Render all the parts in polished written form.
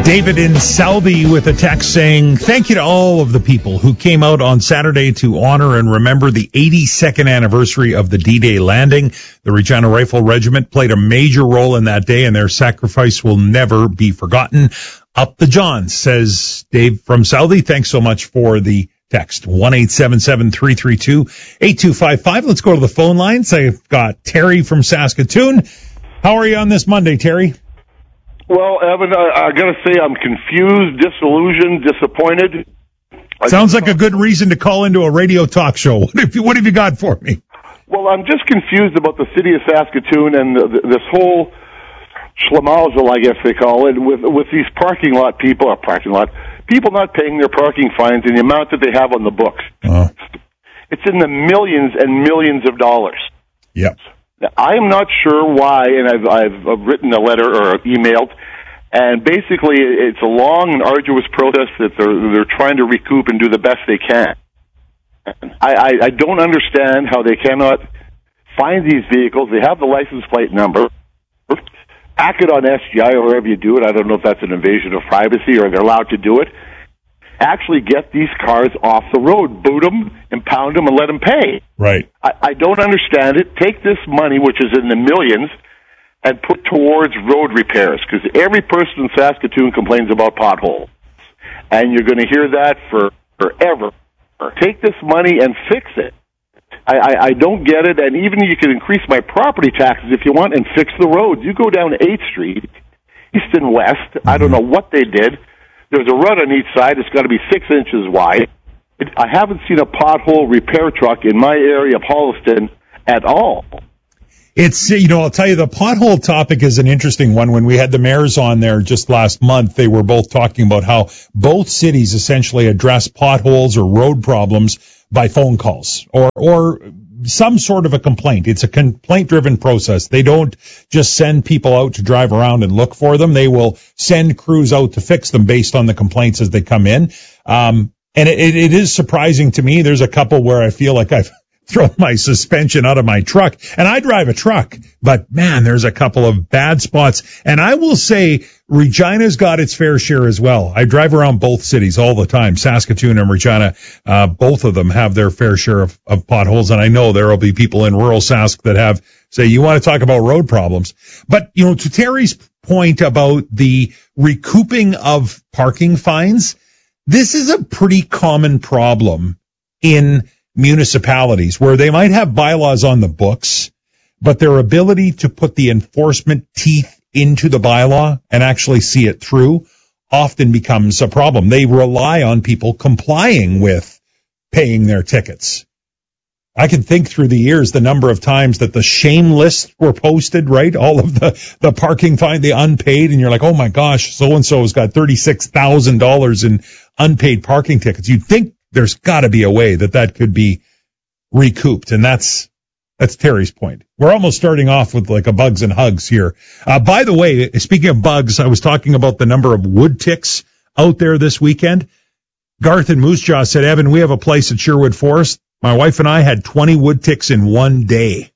David in Southie with a text saying, thank you to all of the people who came out on Saturday to honor and remember the 82nd anniversary of the D-Day landing. The Regina Rifle Regiment played a major role in that day, and their sacrifice will never be forgotten. Up the Johns, says Dave from Southie. Thanks so much for the text. 1-877-332-8255. Let's go to the phone lines. I've got Terry from Saskatoon. How are you on this Monday, Terry? Well, Evan, I got to say I'm confused, disillusioned, disappointed. Sounds like a good reason to call into a radio talk show. What have you got for me? Well, I'm just confused about the city of Saskatoon and this whole schlemazel, I guess they call it, with these people not paying their parking fines and the amount that they have on the books. Oh. It's in the millions and millions of dollars. Yep. I'm not sure why, and I've written a letter or emailed, and basically it's a long and arduous process that they're trying to recoup and do the best they can. I don't understand how they cannot find these vehicles. They have the license plate number. Pack it on SGI or wherever you do it. I don't know if that's an invasion of privacy or they're allowed to do it. Actually get these cars off the road, boot them, impound them, and let them pay. Right. I don't understand it. Take this money, which is in the millions, and put towards road repairs, because every person in Saskatoon complains about potholes. And you're going to hear that forever. Take this money and fix it. I don't get it, and even you can increase my property taxes if you want and fix the roads. You go down 8th Street, east and west, I don't know what they did. There's a rut on each side. It's got to be 6 inches wide. I haven't seen a pothole repair truck in my area of Holliston at all. It's, I'll tell you, the pothole topic is an interesting one. When we had the mayors on there just last month, they were both talking about how both cities essentially address potholes or road problems by phone calls or some sort of a complaint. It's a complaint-driven process. They don't just send people out to drive around and look for them. They will send crews out to fix them based on the complaints as they come in. And it is surprising to me. There's a couple where I feel like I've thrown my suspension out of my truck, and I drive a truck, but man, there's a couple of bad spots. And I will say Regina's got its fair share as well. I drive around both cities all the time. Saskatoon and Regina, both of them have their fair share of potholes. And I know there will be people in rural Sask that say, you want to talk about road problems. But, to Terry's point about the recouping of parking fines, this is a pretty common problem in municipalities where they might have bylaws on the books, but their ability to put the enforcement teeth into the bylaw and actually see it through often becomes a problem. They rely on people complying with paying their tickets. I can think through the years the number of times that the shame lists were posted, right? All of the parking fine, the unpaid, and you're like, oh my gosh, so-and-so has got $36,000 in unpaid parking tickets. You'd think there's got to be a way that could be recouped, and that's Terry's point. We're almost starting off with like a bugs and hugs here. By the way, speaking of bugs, I was talking about the number of wood ticks out there this weekend. Garth and Moose Jaw said, Evan, we have a place at Sherwood Forest. My wife and I had 20 wood ticks in one day.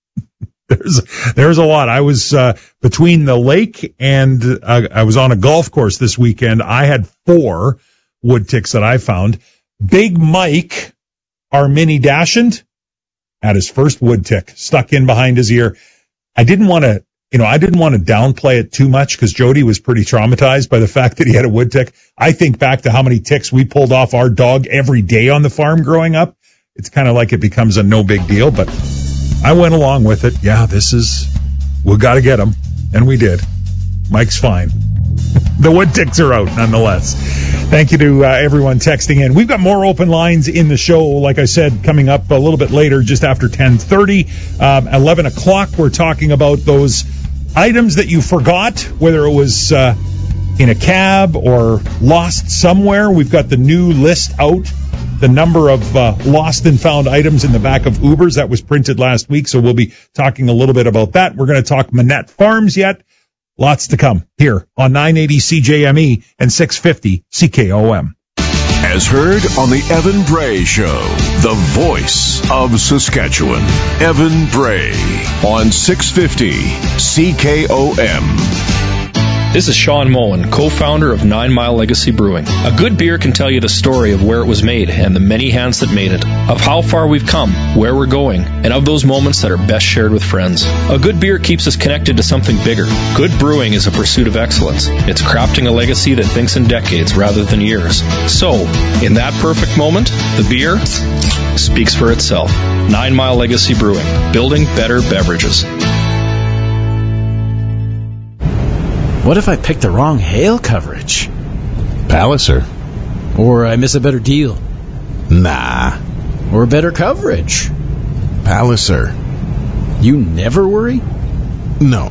There's a lot. I was between the lake and I was on a golf course this weekend. I had 4 wood ticks that I found. Big Mike, our mini dachshund, had his first wood tick stuck in behind his ear. I didn't want to downplay it too much because Jody was pretty traumatized by the fact that he had a wood tick. I think back to how many ticks we pulled off our dog every day on the farm growing up. It's kind of like it becomes a no big deal, but I went along with it. Yeah, we got to get him. And we did. Mike's fine. The wood ticks are out nonetheless. Thank you to everyone texting in. We've got more open lines in the show, like I said, coming up a little bit later, just after 10:30. 11 o'clock, we're talking about those items that you forgot, whether it was in a cab or lost somewhere. We've got the new list out, the number of lost and found items in the back of Ubers. That was printed last week, so we'll be talking a little bit about that. We're going to talk Manette Farms yet. Lots to come here on 980 CJME and 650 CKOM. As heard on the Evan Bray Show, the voice of Saskatchewan. Evan Bray on 650 CKOM. This is Sean Moen, co-founder of 9 Mile Legacy Brewing. A good beer can tell you the story of where it was made and the many hands that made it, of how far we've come, where we're going, and of those moments that are best shared with friends. A good beer keeps us connected to something bigger. Good brewing is a pursuit of excellence. It's crafting a legacy that thinks in decades rather than years. So, in that perfect moment, the beer speaks for itself. 9 Mile Legacy Brewing, building better beverages. What if I pick the wrong hail coverage? Palliser. Or I miss a better deal? Nah. Or better coverage? Palliser. You never worry? No.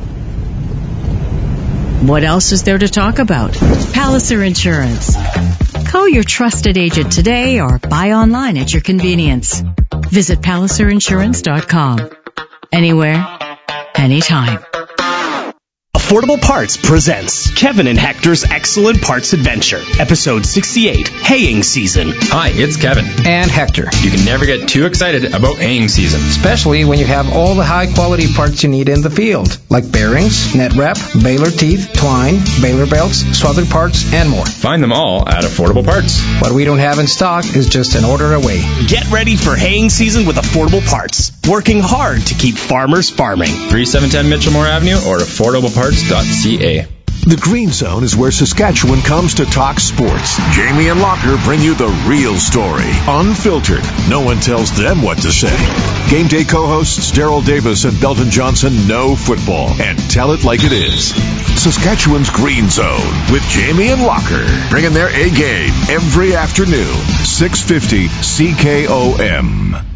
What else is there to talk about? Palliser Insurance. Call your trusted agent today or buy online at your convenience. Visit PalliserInsurance.com. Anywhere, anytime. Affordable Parts presents Kevin and Hector's Excellent Parts Adventure, Episode 68, Haying Season. Hi, it's Kevin. And Hector. You can never get too excited about haying season. Especially when you have all the high-quality parts you need in the field, like bearings, net wrap, baler teeth, twine, baler belts, swathered parts, and more. Find them all at Affordable Parts. What we don't have in stock is just an order away. Get ready for haying season with Affordable Parts. Working hard to keep farmers farming. 3710 Mitchellmore Avenue or affordableparts.ca. The Green Zone is where Saskatchewan comes to talk sports. Jamie and Locker bring you the real story, unfiltered. No one tells them what to say. Game day co-hosts Daryl Davis and Belton Johnson know football and tell it like it is. Saskatchewan's Green Zone with Jamie and Locker, bringing their A game every afternoon, 650 CKOM.